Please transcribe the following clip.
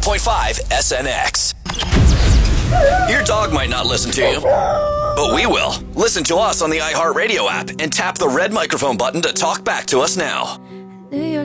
94.5 SNX. Your dog might not listen to you, but we will. Listen to us on the iHeartRadio app and tap the red microphone button to talk back to us now.